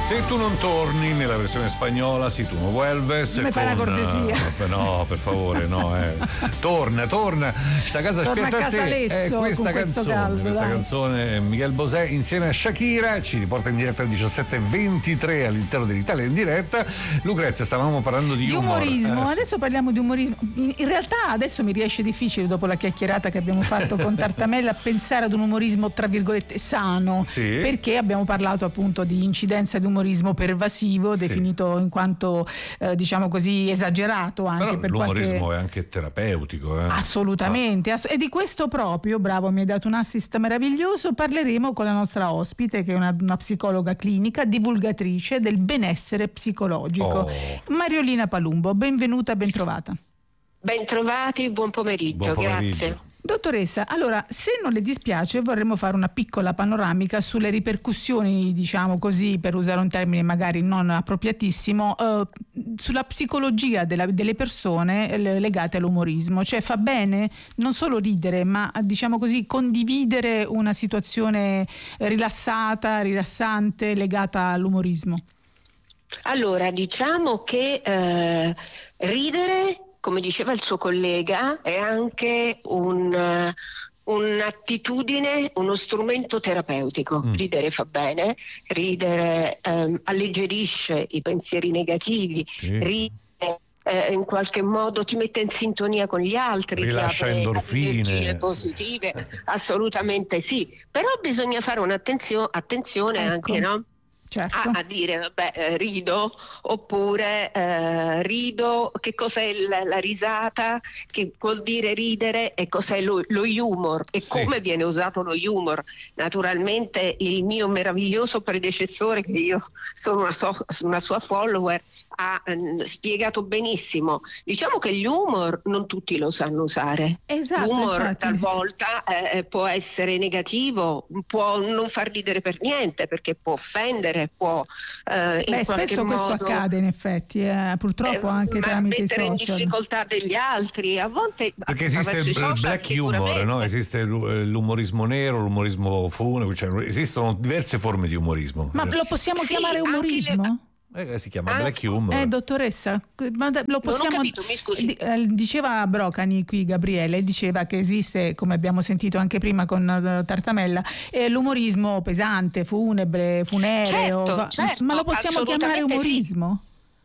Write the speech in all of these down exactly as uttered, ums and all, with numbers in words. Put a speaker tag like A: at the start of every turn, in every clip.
A: Se tu non torni nella versione spagnola, si tu non vuelves.
B: Mi fai una cortesia.
A: No, per favore, no. Eh. Torna, torna. Sta casa
B: torna
A: aspetta
B: a casa
A: a te.
B: Alesso,
A: Eh, questa
B: con
A: canzone,
B: caldo,
A: questa
B: dai.
A: canzone Miguel Bosé insieme a Shakira ci riporta in diretta alle diciassette e ventitré all'interno dell'Italia in diretta. Lucrezia, stavamo parlando di,
B: di
A: humor.
B: umorismo.
A: Eh,
B: Adesso parliamo di umorismo. In, in realtà adesso mi riesce difficile, dopo la chiacchierata che abbiamo fatto con Tartamella, pensare ad un umorismo tra virgolette sano,
A: Sì.
B: perché abbiamo parlato appunto di incidenza di umorismo pervasivo, definito
A: Sì.
B: in quanto eh, diciamo così esagerato anche.
A: Però
B: per
A: l'umorismo
B: qualche...
A: è anche terapeutico. Eh.
B: Assolutamente, ass- e di questo proprio, bravo, mi hai dato un assist meraviglioso, parleremo con la nostra ospite che è una, una psicologa clinica, divulgatrice del benessere psicologico,
A: Oh.
B: Mariolina Palumbo. Benvenuta, bentrovata.
C: Bentrovati, buon pomeriggio,
A: Buon pomeriggio.
C: grazie.
B: Dottoressa, allora, se non le dispiace vorremmo fare una piccola panoramica sulle ripercussioni, diciamo così, per usare un termine magari non appropriatissimo, eh, sulla psicologia della- delle persone eh, legate all'umorismo. Cioè, fa bene non solo ridere, ma diciamo così condividere una situazione rilassata, rilassante, legata all'umorismo.
C: Allora, diciamo che eh, ridere, come diceva il suo collega, è anche un, eh, un'attitudine, uno strumento terapeutico.
A: Mm.
C: Ridere fa bene, ridere ehm, alleggerisce i pensieri negativi,
A: Sì.
C: ridere eh, in qualche modo ti mette in sintonia con gli altri,
A: Rilascia
C: ti apre
A: endorfine.
C: energie positive, assolutamente sì. Però bisogna fare un'attenzio- attenzione
B: Ecco.
C: anche, no?
B: Certo.
C: A, a dire vabbè eh, rido oppure eh, rido, che cos'è la, la risata, che vuol dire ridere e cos'è lo, lo humor e
A: Sì.
C: come viene usato lo humor. Naturalmente il mio meraviglioso predecessore, che io sono una, so- una sua follower, ha mm, spiegato benissimo. Diciamo che l'humor non tutti lo sanno usare.
B: Esatto,
C: L'humor
B: infatti.
C: talvolta eh, può essere negativo, può non far ridere per niente perché può offendere, può eh, in
B: Beh,
C: qualche
B: spesso questo
C: modo
B: accade in effetti, eh, purtroppo
C: eh,
B: anche
C: ma
B: tramite i
C: mettere in
B: social.
C: difficoltà degli altri, a volte
A: Perché esiste
C: attraverso
A: il
C: i social,
A: black humor,
C: sicuramente.
A: no? Esiste l'umorismo nero, l'umorismo funebre, cioè esistono diverse forme di umorismo.
B: Ma lo possiamo
C: Sì,
B: chiamare
C: anche
B: umorismo?
A: Eh, si chiama
C: Ah,
A: black humor.
B: Eh, dottoressa, ma da- lo possiamo...
C: capito, mi scusi.
B: Di- eh, diceva Brocani qui, Gabriele, diceva che esiste, come abbiamo sentito anche prima con eh, Tartamella, eh, l'umorismo pesante, funebre, funereo,
C: Certo,
B: ma-
C: certo,
B: ma lo possiamo chiamare
C: assolutamente sì.
B: umorismo?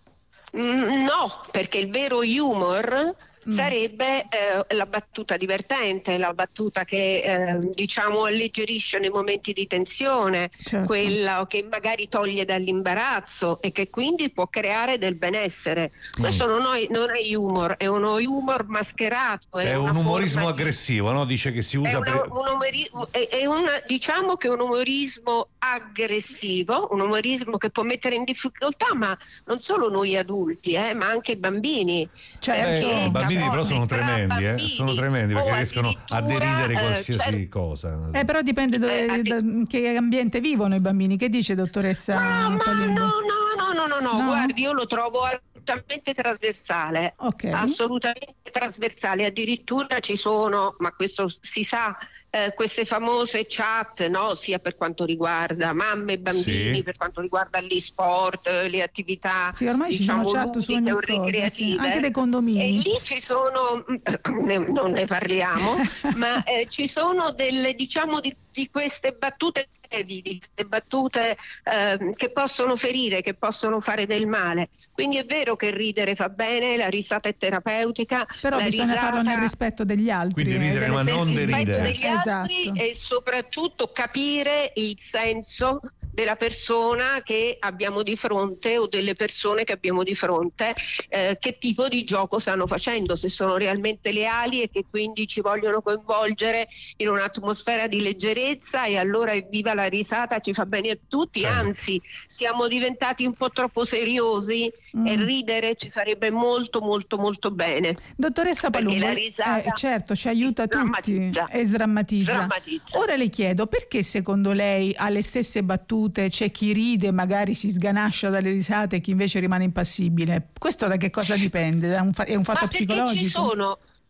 C: Mm, no, perché il vero humor
B: Mm.
C: sarebbe eh, la battuta divertente, la battuta che eh, diciamo alleggerisce nei momenti di tensione,
B: Certo.
C: quella che magari toglie dall'imbarazzo e che quindi può creare del benessere. Questo non è, non è humor, è uno humor mascherato. È,
A: È
C: una
A: un umorismo
C: forma di-
A: aggressivo, no? Dice che si
C: È
A: usa
C: una-
A: per...
C: un umori- è- è una- diciamo che è un umorismo aggressivo, un umorismo che può mettere in difficoltà, ma non solo noi adulti, eh, ma anche i bambini.
B: Certo.
C: Perché
A: Eh, i bambini però
C: talvolta
A: sono
C: tra
A: tremendi, eh?
C: bambini
A: Sono tremendi perché
C: o
A: riescono a
C: addirittura,
A: deridere
C: eh,
A: qualsiasi
C: cer-
A: cosa.
B: Eh, però dipende dove-
C: Eh, addi-
B: da che ambiente vivono i bambini. Che dice, dottoressa
C: Ma, ma
B: Palumbo?
C: no, no, no, no, no, no,
B: No?
C: guardi, io lo trovo assolutamente trasversale,
B: Ok.
C: assolutamente trasversale, addirittura ci sono, ma questo si sa, eh, queste famose chat, no? Sia per quanto riguarda mamme e bambini,
A: Sì.
C: per quanto riguarda gli sport, eh, le attività
B: Sì, ormai ci
C: diciamo
B: sono chat su ogni
C: ludiche o
B: cosa, sì.
C: ricreative.
B: Anche dei
C: E
B: condomini.
C: lì ci sono, ne- non ne parliamo, ma eh, ci sono delle, diciamo, di, di queste battute brevi, di queste battute ehm, che possono ferire, che possono fare del male. Quindi è vero che ridere fa bene, la risata è terapeutica,
B: Però
C: la
B: bisogna
C: risata
B: farlo nel rispetto degli altri.
A: Quindi
B: eh,
A: ridere,
B: delle
A: ma non
B: sensibilità.
C: rispetto
A: deridere.
C: degli altri
B: Esatto.
C: e soprattutto capire il senso della persona che abbiamo di fronte o delle persone che abbiamo di fronte, eh, che tipo di gioco stanno facendo, se sono realmente leali e che quindi ci vogliono coinvolgere in un'atmosfera di leggerezza, e allora evviva la risata, ci fa bene a tutti.
A: Certo.
C: Anzi, siamo diventati un po' troppo seriosi
B: Mm.
C: e ridere ci farebbe molto molto molto bene.
B: Dottoressa
C: Perché
B: Palumbo,
C: la risata
B: eh, certo, ci aiuta tutti
C: sdrammatizza.
B: e sdrammatizza.
C: Sdrammatizza.
B: Ora le chiedo, perché secondo lei alle stesse battute c'è chi ride, magari si sganascia dalle risate, e chi invece rimane impassibile? Questo da che cosa dipende? Da un fa- è un fatto
C: Ma perché
B: psicologico?
C: ci sono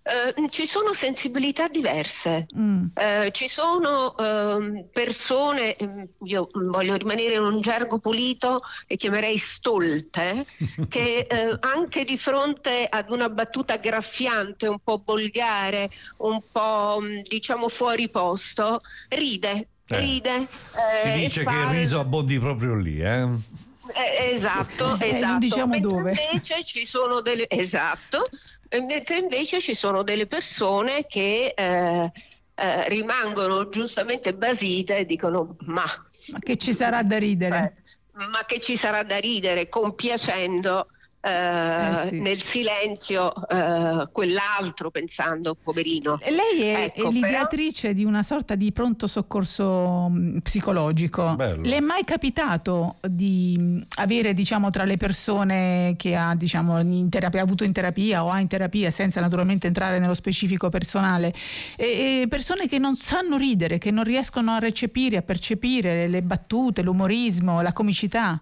C: Uh, ci sono sensibilità diverse,
B: mm.
C: uh, ci sono uh, persone, io voglio rimanere in un gergo pulito che chiamerei stolte, che uh, anche di fronte ad una battuta graffiante, un po' volgare, un po' diciamo fuori posto, ride,
A: eh.
C: ride.
A: Si
C: eh,
A: dice
C: fare...
A: che il riso abbondi proprio lì, eh?
C: Eh, esatto,
B: eh,
C: esatto.
B: non diciamo
C: mentre
B: dove.
C: invece ci sono delle esatto, mentre invece ci sono delle persone che eh, eh, rimangono giustamente basite e dicono ma,
B: ma che ci sarà da ridere?
C: Eh, ma che ci sarà da ridere, compiacendo eh,
B: eh sì.
C: nel silenzio eh, quell'altro, pensando poverino.
B: Lei è,
C: ecco,
B: è l'ideatrice però... di una sorta di pronto soccorso mh, psicologico.
A: Bello.
B: Le è mai capitato di mh, avere, diciamo, tra le persone che ha, diciamo, in terapia, avuto in terapia o ha in terapia, senza naturalmente entrare nello specifico personale, e, e persone che non sanno ridere, che non riescono a recepire, a percepire le battute, l'umorismo, la comicità?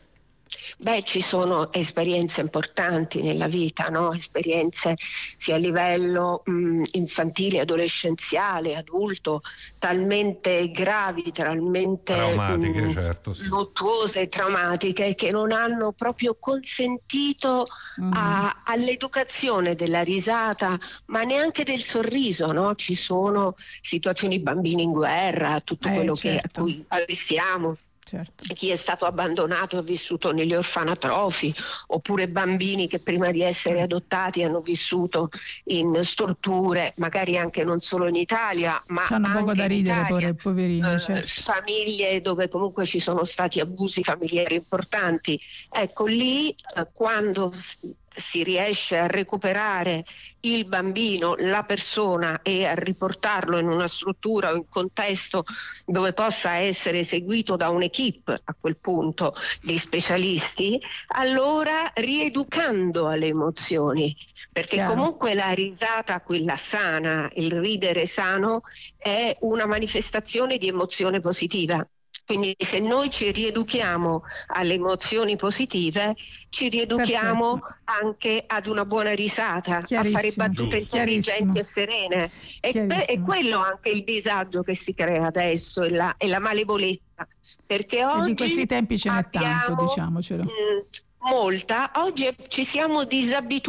C: Beh, ci sono esperienze importanti nella vita, no? Esperienze sia a livello mh, infantile, adolescenziale, adulto, talmente gravi, talmente
A: traumatiche,
C: mh,
A: certo, sì.
C: luttuose, traumatiche, che non hanno proprio consentito mm. a, all'educazione della risata, ma neanche del sorriso, no? Ci sono situazioni, bambini in guerra, tutto
B: eh,
C: quello
B: certo.
C: che, a cui assistiamo.
B: Certo.
C: Chi è stato abbandonato e ha vissuto negli orfanatrofi, oppure bambini che prima di essere adottati hanno vissuto in strutture, magari anche non solo in Italia, ma
B: hanno
C: anche
B: poco da ridere,
C: in Italia,
B: poverini,
C: eh,
B: certo.
C: famiglie dove comunque ci sono stati abusi familiari importanti. Ecco, lì eh, quando si riesce a recuperare il bambino, la persona, e a riportarlo in una struttura o in contesto dove possa essere seguito da un'equipe, a quel punto, di specialisti, allora rieducando alle emozioni, perché
B: Chiaro.
C: Comunque la risata, quella sana, il ridere sano, è una manifestazione di emozione positiva. Quindi se noi ci rieduchiamo alle emozioni positive, ci rieduchiamo Perfetto. Anche ad una buona risata, a fare battute intelligenti e serene. E è quello anche il disagio che si crea adesso, e la, e la malevolezza. Perché oggi
B: e di questi tempi ce n'è
C: abbiamo,
B: tanto, diciamocelo.
C: Mh, molta, oggi ci siamo disabituati